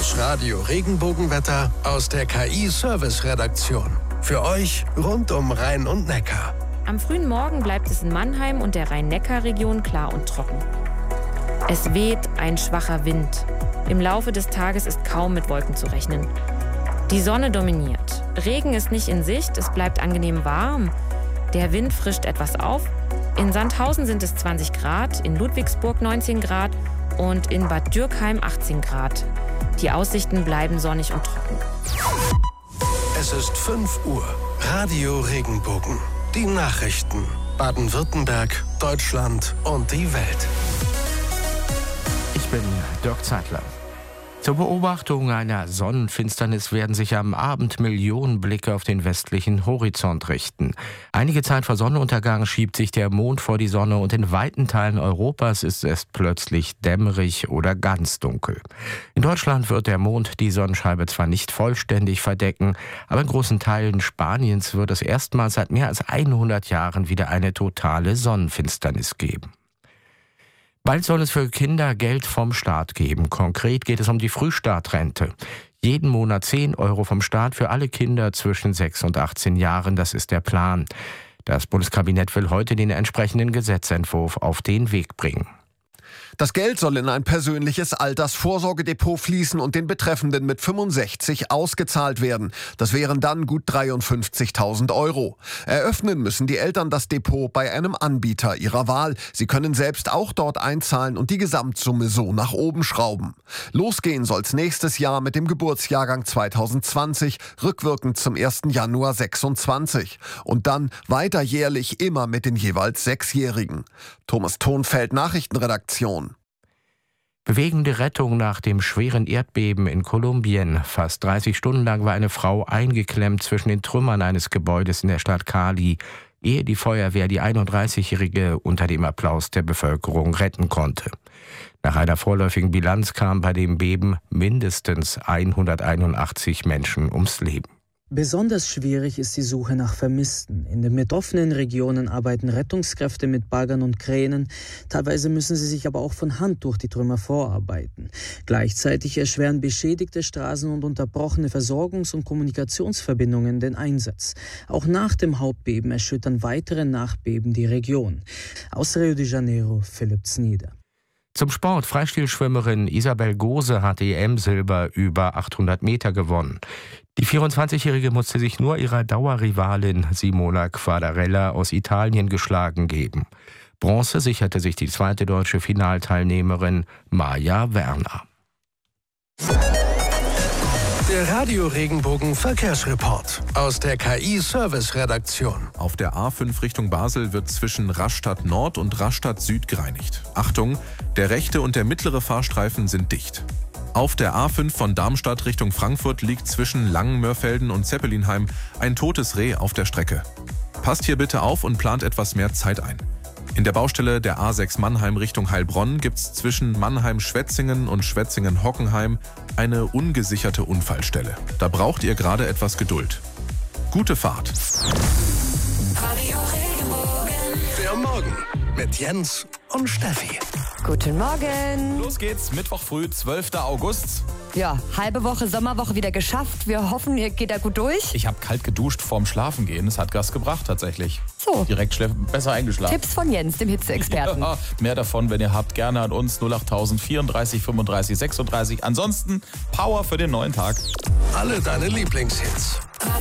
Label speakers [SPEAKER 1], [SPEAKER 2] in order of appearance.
[SPEAKER 1] Das Radio Regenbogenwetter aus der KI-Service-Redaktion. Für euch rund um Rhein und Neckar.
[SPEAKER 2] Am frühen Morgen bleibt es in Mannheim und der Rhein-Neckar-Region klar und trocken. Es weht ein schwacher Wind. Im Laufe des Tages ist kaum mit Wolken zu rechnen. Die Sonne dominiert. Regen ist nicht in Sicht, es bleibt angenehm warm. Der Wind frischt etwas auf. In Sandhausen sind es 20 Grad, in Ludwigsburg 19 Grad und in Bad Dürkheim 18 Grad. Die Aussichten bleiben sonnig und trocken.
[SPEAKER 1] Es ist 5 Uhr. Radio Regenbogen. Die Nachrichten. Baden-Württemberg, Deutschland und die Welt.
[SPEAKER 3] Ich bin Dirk Zeitler. Zur Beobachtung einer Sonnenfinsternis werden sich am Abend Millionen Blicke auf den westlichen Horizont richten. Einige Zeit vor Sonnenuntergang schiebt sich der Mond vor die Sonne und in weiten Teilen Europas ist es plötzlich dämmerig oder ganz dunkel. In Deutschland wird der Mond die Sonnenscheibe zwar nicht vollständig verdecken, aber in großen Teilen Spaniens wird es erstmals seit mehr als 100 Jahren wieder eine totale Sonnenfinsternis geben. Bald soll es für Kinder Geld vom Staat geben. Konkret geht es um die Frühstartrente. Jeden Monat 10 € vom Staat für alle Kinder zwischen 6 und 18 Jahren. Das ist der Plan. Das Bundeskabinett will heute den entsprechenden Gesetzentwurf auf den Weg bringen.
[SPEAKER 4] Das Geld soll in ein persönliches Altersvorsorgedepot fließen und den Betreffenden mit 65 ausgezahlt werden. Das wären dann gut 53.000 €. Eröffnen müssen die Eltern das Depot bei einem Anbieter ihrer Wahl. Sie können selbst auch dort einzahlen und die Gesamtsumme so nach oben schrauben. Losgehen soll's nächstes Jahr mit dem Geburtsjahrgang 2020, rückwirkend zum 1. Januar 26. Und dann weiter jährlich immer mit den jeweils 6-Jährigen. Thomas Thonfeld, Nachrichtenredaktion.
[SPEAKER 3] Bewegende Rettung nach dem schweren Erdbeben in Kolumbien. Fast 30 Stunden lang war eine Frau eingeklemmt zwischen den Trümmern eines Gebäudes in der Stadt Cali, ehe die Feuerwehr die 31-Jährige unter dem Applaus der Bevölkerung retten konnte. Nach einer vorläufigen Bilanz kamen bei dem Beben mindestens 181 Menschen ums Leben.
[SPEAKER 5] Besonders schwierig ist die Suche nach Vermissten. In den betroffenen Regionen arbeiten Rettungskräfte mit Baggern und Kränen. Teilweise müssen sie sich aber auch von Hand durch die Trümmer vorarbeiten. Gleichzeitig erschweren beschädigte Straßen und unterbrochene Versorgungs- und Kommunikationsverbindungen den Einsatz. Auch nach dem Hauptbeben erschüttern weitere Nachbeben die Region. Aus Rio de Janeiro, Philipp Znieder.
[SPEAKER 3] Zum Sport. Freistilschwimmerin Isabel Gose hat EM-Silber über 800 Meter gewonnen. Die 24-Jährige musste sich nur ihrer Dauerrivalin Simona Quadarella aus Italien geschlagen geben. Bronze sicherte sich die zweite deutsche Finalteilnehmerin Maja Werner.
[SPEAKER 1] Der Radio Regenbogen Verkehrsreport aus der KI-Service-Redaktion.
[SPEAKER 6] Auf der A5 Richtung Basel wird zwischen Rastatt Nord und Rastatt Süd gereinigt. Achtung, der rechte und der mittlere Fahrstreifen sind dicht. Auf der A5 von Darmstadt Richtung Frankfurt liegt zwischen Langenmörfelden und Zeppelinheim ein totes Reh auf der Strecke. Passt hier bitte auf und plant etwas mehr Zeit ein. In der Baustelle der A6 Mannheim Richtung Heilbronn gibt es zwischen Mannheim-Schwetzingen und Schwetzingen-Hockenheim eine ungesicherte Unfallstelle. Da braucht ihr gerade etwas Geduld. Gute Fahrt.
[SPEAKER 1] Radio Regenbogen. Der Morgen mit Jens und Steffi.
[SPEAKER 7] Guten Morgen.
[SPEAKER 8] Los geht's, Mittwoch früh, 12. August.
[SPEAKER 7] Ja, halbe Woche, Sommerwoche wieder geschafft. Wir hoffen, ihr geht da gut durch.
[SPEAKER 8] Ich habe kalt geduscht vorm Schlafengehen. Es hat was gebracht tatsächlich.
[SPEAKER 7] So.
[SPEAKER 8] Direkt besser eingeschlafen.
[SPEAKER 7] Tipps von Jens, dem Hitzeexperten.
[SPEAKER 8] Ja, mehr davon, wenn ihr habt, gerne an uns 08000 34 35 36. Ansonsten Power für den neuen Tag.
[SPEAKER 1] Alle deine Lieblingshits.